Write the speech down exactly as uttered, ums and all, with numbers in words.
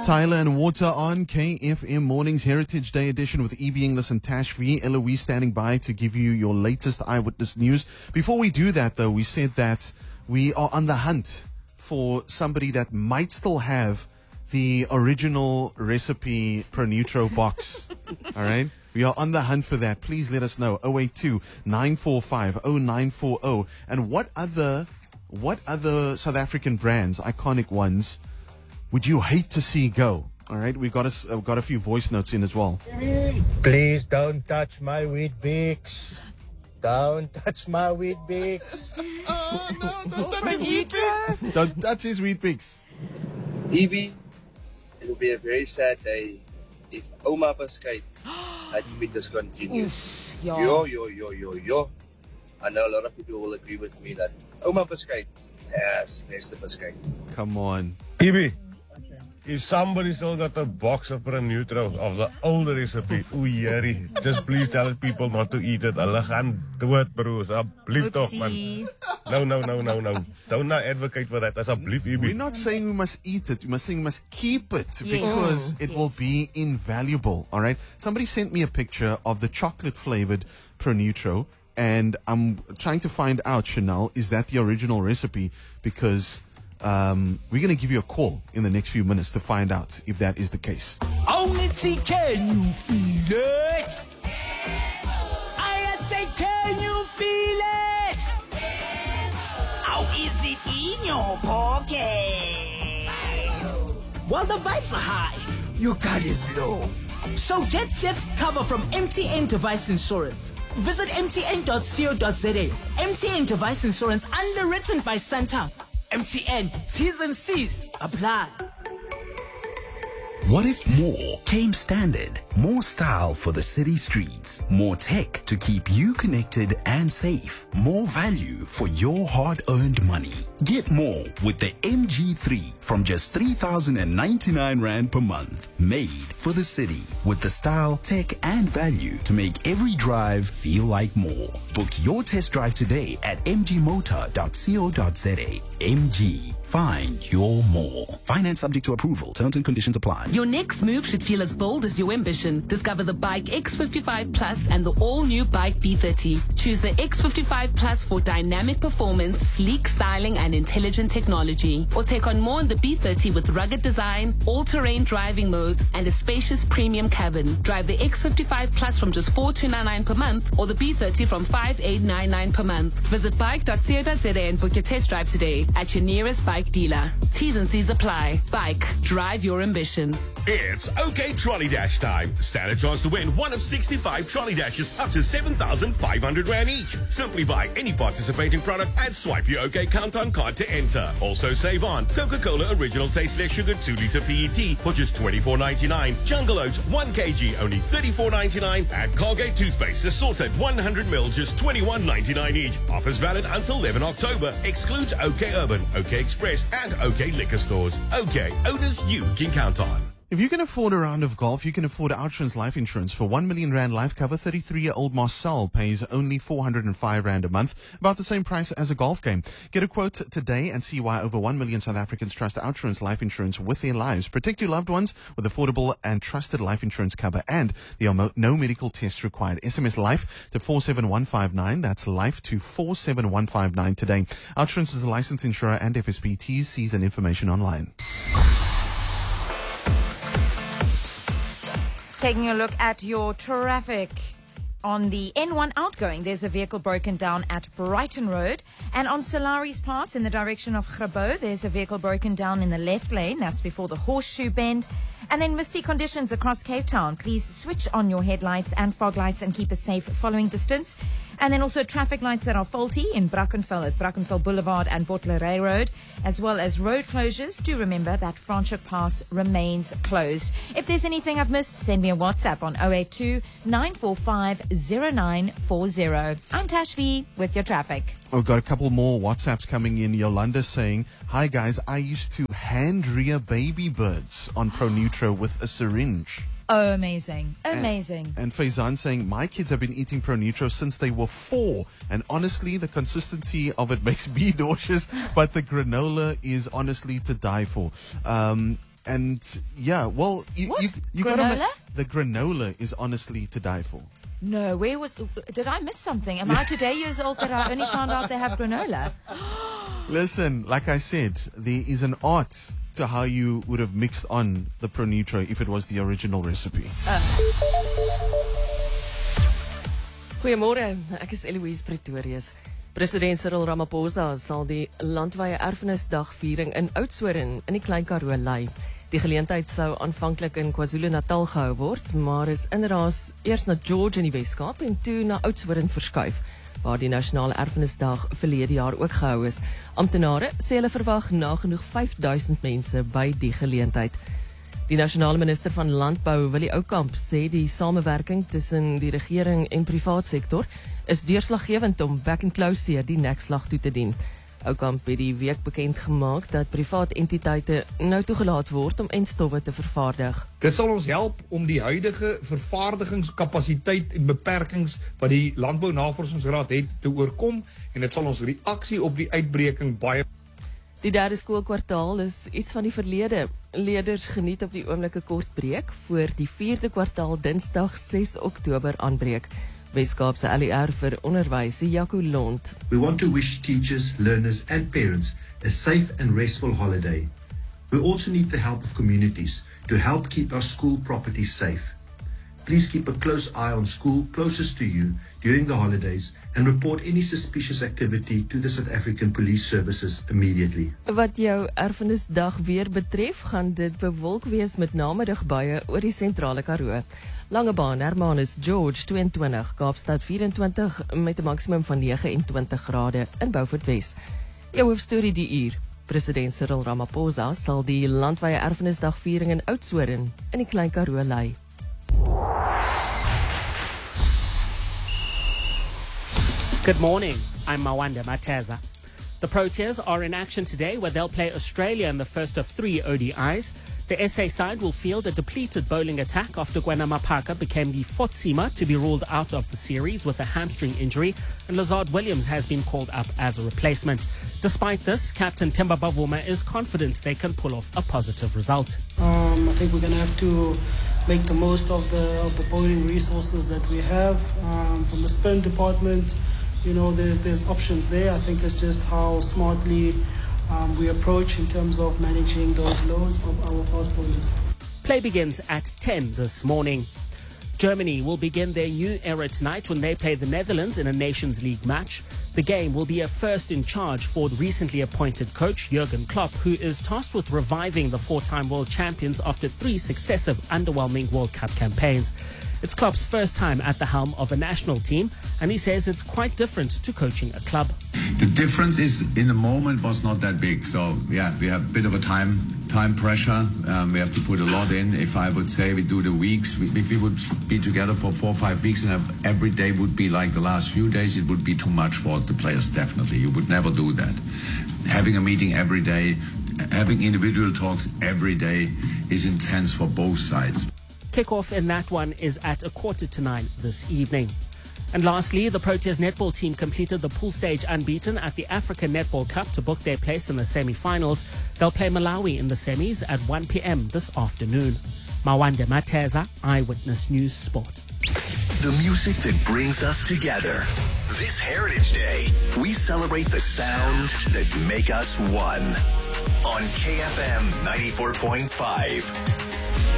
Tyler and Water on K F M Mornings Heritage Day edition with E B Inglis and Tash V. Eloise standing by to give you your latest eyewitness news. Before we do that, though, we said that we are on the hunt for somebody that might still have the original recipe Pronutro box. All right? We are on the hunt for that. Please let us know. oh eight two, nine four five, oh nine four oh. And what other, what other South African brands, iconic ones, would you hate to see go? All right, we've got a, uh, got a few voice notes in as well. Please don't touch my Weet Bix. Don't touch my Weet Bix. Oh, no, don't touch his Weet Bix. Don't touch his Weet Bix. E B, it'll be a very sad day if Oma Basket had to be discontinued. Yeah. Yo, yo, yo, yo, yo. I know a lot of people will agree with me that Oma Basket, yes, best of Basket. Come on. E B, if somebody still got a box of Pronutro of the older recipe, oei, Jerry, just please tell people not to eat it. Hulle gaan dood, bro. Asseblief toch, man. No, no, no, no, no. Don't not advocate for that. Asseblief, E B. We're not saying we must eat it. We must saying we must keep it Yes. because it Yes. will be invaluable. All right. Somebody sent me a picture of the chocolate flavored Pronutro, and I'm trying to find out, Chanel, is that the original recipe? Because um, we're going to give you a call in the next few minutes to find out if that is the case. Only T, can you feel it? I say, can you feel it? How is it in your pocket? While the vibes are high, your card is low. So get theft cover from M T N Device Insurance. Visit m t n dot co dot z a. M T N Device Insurance, underwritten by Santa. M T N, T's and C's apply. What if more came standard? More style for the city streets. More tech to keep you connected and safe. More value for your hard-earned money. Get more with the M G three from just three thousand ninety-nine rand per month. Made for the city with the style, tech, and value to make every drive feel like more. Book your test drive today at m g motor dot co dot z a. M G. Find your more. Finance subject to approval. Terms and conditions apply. Your next move should feel as bold as your ambition. Discover the Bike X fifty-five Plus and the all-new Bike B thirty. Choose the X fifty-five Plus for dynamic performance, sleek styling, and intelligent technology. Or take on more in the B thirty with rugged design, all-terrain driving modes, and a spacious premium cabin. Drive the X fifty-five Plus from just four thousand two hundred ninety-nine per month or the B thirty from five thousand eight hundred ninety-nine per month. Visit bike dot co dot z a and book your test drive today at your nearest Bike dealer. T's and C's apply. Bike. Drive your ambition. It's OK Trolley Dash time. Stand a chance to win one of sixty-five trolley dashes up to seven thousand five hundred rand each. Simply buy any participating product and swipe your OK Countdown card to enter. Also save on Coca-Cola Original Tasteless Sugar two litre P E T for just twenty-four ninety-nine. Jungle Oats one kilogram only thirty-four ninety-nine. And Colgate Toothpaste assorted one hundred milliliters just twenty-one ninety-nine each. Offers valid until eleventh October. Excludes OK Urban, OK Express and OK Liquor Stores. OK, owners you can count on. If you can afford a round of golf, you can afford Outrance Life Insurance. For one million rand life cover, thirty-three-year-old Marcel pays only four hundred five rand a month, about the same price as a golf game. Get a quote today and see why over one million South Africans trust Outrance Life Insurance with their lives. Protect your loved ones with affordable and trusted life insurance cover, and there are mo- no medical tests required. S M S LIFE to four seven one five nine. That's LIFE to four seven one five nine today. Outrance is a licensed insurer and F S P. T's, C's and information online. Taking a look at your traffic. On the N one outgoing, there's a vehicle broken down at Brighton Road. And on Solaris Pass in the direction of Grabo, there's a vehicle broken down in the left lane. That's before the Horseshoe Bend. And then misty conditions across Cape Town. Please switch on your headlights and fog lights and keep a safe following distance. And then also traffic lights that are faulty in Brackenfell at Brackenfell Boulevard and Bottleray Road, as well as road closures. Do remember that Franschhoek Pass remains closed. If there's anything I've missed, send me a WhatsApp on oh eight two, nine four five, oh nine four oh. I'm Tash V with your traffic. We've got a couple more WhatsApps coming in. Yolanda saying, hi guys, I used to hand rear baby birds on Pronutro with a syringe. Oh, amazing. Amazing. And, and Faizan saying, my kids have been eating Pronutro since they were four. And honestly, the consistency of it makes me nauseous, but the granola is honestly to die for. Um, and yeah, well, you What? you, you Granola? gotta ma- the granola is honestly to die for. No, where was... Did I miss something? Am I today years old that I only found out they have granola? Listen, like I said, there is an art to how you would have mixed on the Pronutro if it was the original recipe. Goeiemôre, ek is Eloise Pretorius. President Cyril Ramaphosa sal die landwyse erfenisdagviering in Oudtshoorn in die Klein Karoo lei. Die geleentheid sou aanvanklik in KwaZulu-Natal gehou word, maar is inderdaad eers na George in die Weskaap en toe na Oudtshoorn verskuif, waar die Nasionale Erfenisdag verlede jaar ook gehou is. Amptenare sê hulle verwag nagenoeg vyf duisend mense by die geleentheid. Die nasionale minister van Landbou, Willie Oukamp, sê die samewerking tussen die regering en privaat sektor is deurslaggewend om back and close die nekslag toe te dien. Oukamp het die week bekend gemaak dat privaat entiteite nou toegelaat word om enstowwe te vervaardig. Dit sal ons help om die huidige vervaardigingskapasiteit en beperkings wat die Landbounavorsingsraad het te oorkom en dit sal ons reaksie op die uitbreking baie. Die derde skoolkwartaal is iets van die verlede. Leerders geniet op die oomblik 'n kort breek voor die vierde kwartaal Dinsdag ses Oktober aanbreek. Weskaapse L E R vir onderwys, Jaco Lond. We want to wish teachers, learners and parents a safe and restful holiday. We also need the help of communities to help keep our school properties safe. Please keep a close eye on school closest to you during the holidays and report any suspicious activity to the South African Police Services immediately. Wat jou erfenisdag weer betref, gaan dit bewolk wees met namiddagbuie oor die sentrale Karoo. Langebaan, Hermanus, George twee en twintig, Kaapstad vyf en twintig met 'n maksimum van nege en twintig grade in Beaufort Wes. Jou hoofstorie die uur. President Cyril Ramaphosa sal die landwyse erfenisdagviering in Oudtshoorn in die Klein Karoo lei. Good morning, I'm Mawanda Mateza. The Proteas are in action today where they'll play Australia in the first of three O D Is. The S A side will field a depleted bowling attack after Gwena Mapaka became the fourth seamer to be ruled out of the series with a hamstring injury, and Lazard Williams has been called up as a replacement. Despite this, Captain Themba Bavuma is confident they can pull off a positive result. Um, I think we're going to have to make the most of the of the bowling resources that we have. Um, from the spin department, you know, there's there's options there. I think it's just how smartly um, we approach in terms of managing those loads of our fast bowlers. Play begins at ten this morning. Germany will begin their new era tonight when they play the Netherlands in a Nations League match. The game will be a first in charge for the recently appointed coach Jurgen Klopp, who is tasked with reviving the four-time world champions after three successive underwhelming World Cup campaigns. It's Klopp's first time at the helm of a national team, and he says it's quite different to coaching a club. The difference is, in the moment, was not that big. So, yeah, we have a bit of a time time pressure. Um, we have to put a lot in. If I would say we do the weeks, we, if we would be together for four or five weeks and have, every day would be like the last few days, it would be too much for the players, definitely. You would never do that. Having a meeting every day, having individual talks every day is intense for both sides. Kickoff in that one is at a quarter to nine this evening. And lastly, the Proteas netball team completed the pool stage unbeaten at the African Netball Cup to book their place in the semi-finals. They'll play Malawi in the semis at one p.m. this afternoon. Mawanda Mateza, Eyewitness News Sport. The music that brings us together. This Heritage Day, we celebrate the sound that make us one. On K F M ninety-four point five.